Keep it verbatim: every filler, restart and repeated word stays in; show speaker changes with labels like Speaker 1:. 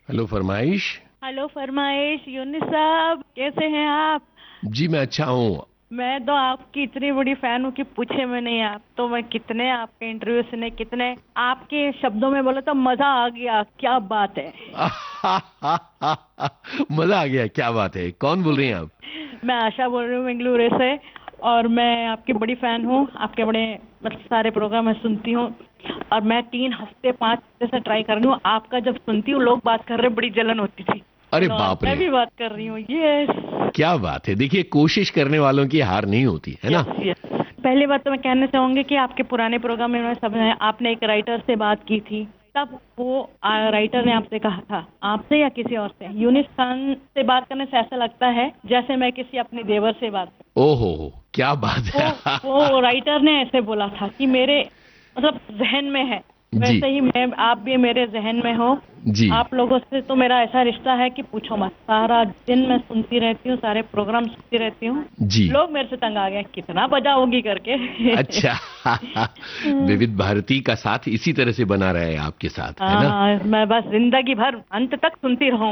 Speaker 1: Hello फरमाइश।
Speaker 2: Hello फरमाइश, यूनिस साहब कैसे हैं आप?
Speaker 1: जी मैं अच्छा हूँ।
Speaker 2: मैं तो आपकी इतनी बड़ी फैन हूँ कि पूछे में नहीं। आप तो मैं कितने आपके इंटरव्यू सुने, कितने आपके शब्दों में बोले तो मजा आ गया। क्या बात है।
Speaker 1: मजा आ गया, क्या बात है। कौन बोल रही हैं आप?
Speaker 2: मैं आशा बोल रही हूँ बेंगलुरु से। और मैं आपकी बड़ी फैन हूँ। आपके बड़े मतलब सारे प्रोग्राम मैं सुनती हूँ। और मैं तीन हफ्ते पाँच हफ्ते से ट्राई कर रही हूँ। आपका जब सुनती हूँ लोग बात कर रहे, बड़ी जलन होती थी।
Speaker 1: अरे
Speaker 2: चलो आज
Speaker 1: बाप
Speaker 2: मैं
Speaker 1: रे,
Speaker 2: भी बात कर रही हूँ। यस
Speaker 1: क्या बात है। देखिए, कोशिश करने वालों की हार नहीं होती है ना।
Speaker 2: Yes yes. पहली बात तो मैं कहना चाहूंगी कि आपके पुराने प्रोग्राम में उन्होंने सब आपने एक राइटर से बात की थी। तब वो आ, राइटर ने आपसे कहा था, आपसे या किसी और से, यूनिस खान से बात करने से ऐसा लगता है जैसे मैं किसी अपने देवर से बात
Speaker 1: ओहो हो, क्या बात
Speaker 2: वो
Speaker 1: है।
Speaker 2: वो राइटर ने ऐसे बोला था कि मेरे मतलब जहन में है।
Speaker 1: जी
Speaker 2: वैसे ही मैं आप भी मेरे जहन में हो।
Speaker 1: जी।
Speaker 2: आप लोगों से तो मेरा ऐसा रिश्ता है कि पूछो मत। सारा दिन मैं सुनती रहती हूँ, सारे प्रोग्राम सुनती रहती हूँ।
Speaker 1: जी।
Speaker 2: लोग मेरे से तंग आ गए, कितना बजाओगी करके।
Speaker 1: अच्छा। विविध भारती का साथ इसी तरह से बना रहा है आपके साथ, है
Speaker 2: हाँ
Speaker 1: ना।
Speaker 2: हाँ, मैं बस जिंदगी भर अंत तक सुनती रहूं।